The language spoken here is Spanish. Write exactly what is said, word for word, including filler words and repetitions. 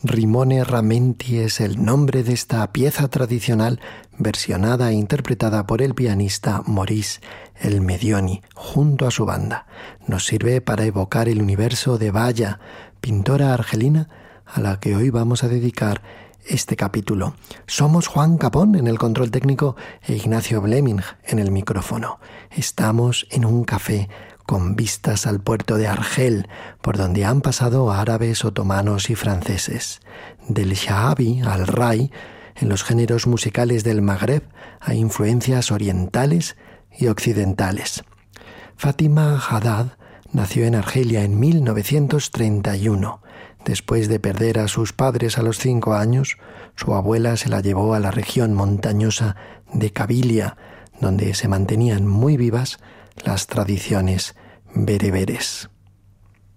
Rimone Ramenti es el nombre de esta pieza tradicional versionada e interpretada por el pianista Maurice El Medioni junto a su banda. Nos sirve para evocar el universo de Valla, pintora argelina a la que hoy vamos a dedicar este capítulo. Somos Juan Capón en el control técnico e Ignacio Bleming en el micrófono. Estamos en un café con vistas al puerto de Argel, por donde han pasado árabes, otomanos y franceses. Del Shaabi al Rai, en los géneros musicales del Magreb hay influencias orientales y occidentales. Fátima Haddad nació en Argelia en mil novecientos treinta y uno. Después de perder a sus padres a los cinco años, su abuela se la llevó a la región montañosa de Kabilia, donde se mantenían muy vivas las tradiciones bereberes.